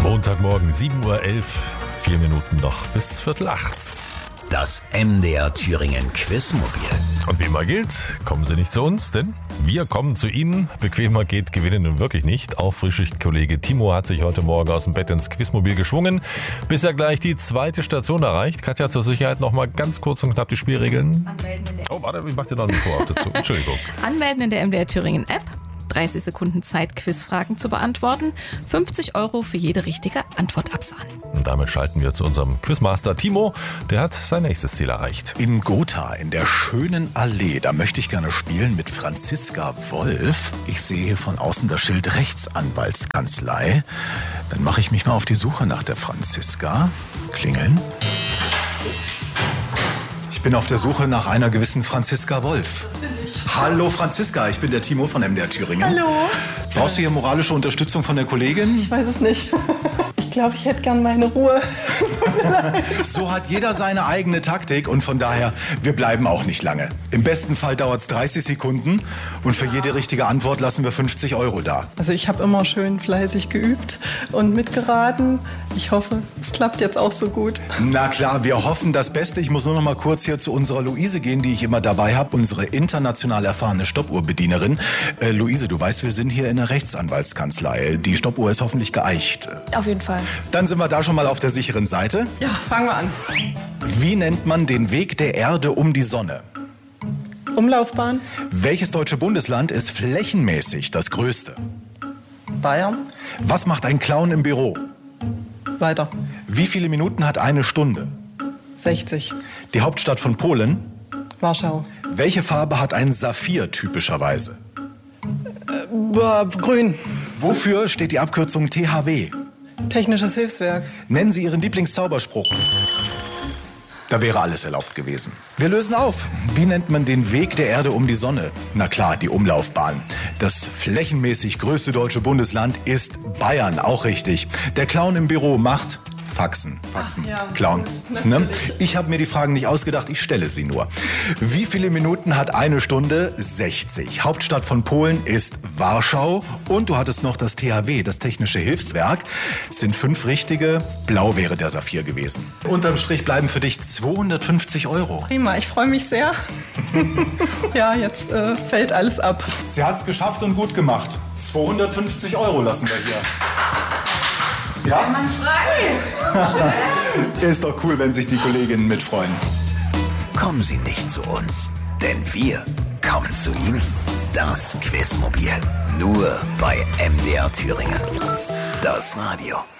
Montagmorgen, 7:11 Uhr, 4 Minuten noch bis 7:45. Das MDR Thüringen Quizmobil. Und wie immer gilt, kommen Sie nicht zu uns, denn wir kommen zu Ihnen. Bequemer geht gewinnen nun wirklich nicht. Auffrischkollege Timo hat sich heute Morgen aus dem Bett ins Quizmobil geschwungen, bis er gleich die zweite Station erreicht. Katja, zur Sicherheit noch mal ganz kurz und knapp die Spielregeln. Anmelden in der warte, ich mach dir noch ein Mikro dazu. Entschuldigung. Anmelden in der MDR Thüringen App. 30 Sekunden Zeit, Quizfragen zu beantworten. 50 € für jede richtige Antwort absahnen. Und damit schalten wir zu unserem Quizmaster Timo. Der hat sein nächstes Ziel erreicht. In Gotha, in der schönen Allee, da möchte ich gerne spielen mit Franziska Wolf. Ich sehe hier von außen das Schild Rechtsanwaltskanzlei. Dann mache ich mich mal auf die Suche nach der Franziska. Klingeln. Ich bin auf der Suche nach einer gewissen Franziska Wolf. Das bin ich. Hallo Franziska, ich bin der Timo von MDR Thüringen. Hallo. Brauchst du hier moralische Unterstützung von der Kollegin? Ich weiß es nicht. Ich glaube, ich hätte gern meine Ruhe. So hat jeder seine eigene Taktik und von daher, wir bleiben auch nicht lange. Im besten Fall dauert es 30 Sekunden und für jede richtige Antwort lassen wir 50 € da. Also ich habe immer schön fleißig geübt und mitgeraten. Ich hoffe, es klappt jetzt auch so gut. Na klar, wir hoffen das Beste. Ich muss nur noch mal kurz hier zu unserer Luise gehen, die ich immer dabei habe, unsere international erfahrene Stoppuhrbedienerin. Luise, du weißt, wir sind hier in der Rechtsanwaltskanzlei. Die Stoppuhr ist hoffentlich geeicht. Auf jeden Fall. Dann sind wir da schon mal auf der sicheren Seite. Ja, fangen wir an. Wie nennt man den Weg der Erde um die Sonne? Umlaufbahn, Welches deutsche Bundesland ist flächenmäßig das größte? Bayern, Was macht ein Clown im Büro? weiter. Wie viele Minuten hat eine Stunde? 60, Die Hauptstadt von Polen. Warschau, Welche Farbe hat ein Saphir typischerweise? Grün, Wofür steht die Abkürzung THW? Technisches Hilfswerk. Nennen Sie Ihren Lieblingszauberspruch. Da wäre alles erlaubt gewesen. Wir lösen auf. Wie nennt man den Weg der Erde um die Sonne? Na klar, die Umlaufbahn. Das flächenmäßig größte deutsche Bundesland ist Bayern, auch richtig. Der Clown im Büro macht Faxen. Ach, ja, Clown. gut, Ne? Ich habe mir die Fragen nicht ausgedacht, ich stelle sie nur. Wie viele Minuten hat eine Stunde? 60. Hauptstadt von Polen ist Warschau. Und du hattest noch das THW, das Technische Hilfswerk. Es sind 5 richtige. Blau wäre der Saphir gewesen. Unterm Strich bleiben für dich 250 €. Prima, ich freue mich sehr. Ja, jetzt fällt alles ab. Sie hat's geschafft und gut gemacht. 250 € lassen wir hier. Ja? Mann frei! Ist doch cool, wenn sich die Kolleginnen mitfreuen. Kommen Sie nicht zu uns, denn wir kommen zu Ihnen. Das Quizmobil. Nur bei MDR Thüringen. Das Radio.